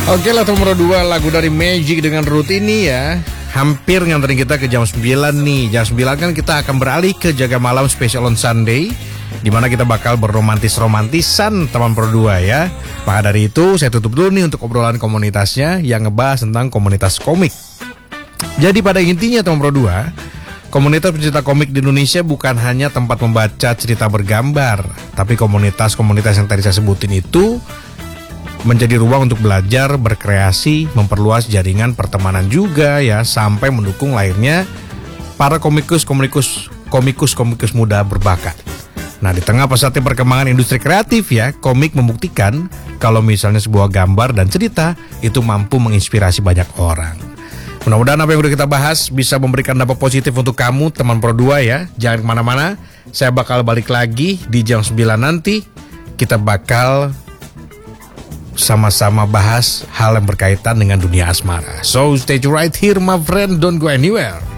Oke lah, nomor 2 lagu dari Magic dengan Ruth ini ya. Hampir nganterin kita ke jam 9 nih. Jam 9 kan kita akan beralih ke Jaga Malam Special on Sunday, dimana kita bakal berromantis-romantisan teman Pro 2 ya. Maka dari itu saya tutup dulu nih untuk obrolan komunitasnya yang ngebahas tentang komunitas komik. Jadi pada intinya teman Pro 2, komunitas pencinta komik di Indonesia bukan hanya tempat membaca cerita bergambar, tapi komunitas-komunitas yang tadi saya sebutin itu menjadi ruang untuk belajar, berkreasi, memperluas jaringan pertemanan juga ya, sampai mendukung lahirnya para komikus muda berbakat. Nah, di tengah pesatnya perkembangan industri kreatif ya, komik membuktikan kalau misalnya sebuah gambar dan cerita itu mampu menginspirasi banyak orang. Mudah-mudahan apa yang udah kita bahas bisa memberikan dampak positif untuk kamu teman Pro 2 ya. Jangan kemana-mana, saya bakal balik lagi di jam 9 nanti. Kita bakal sama-sama bahas hal yang berkaitan dengan dunia asmara. So stay right here my friend, don't go anywhere.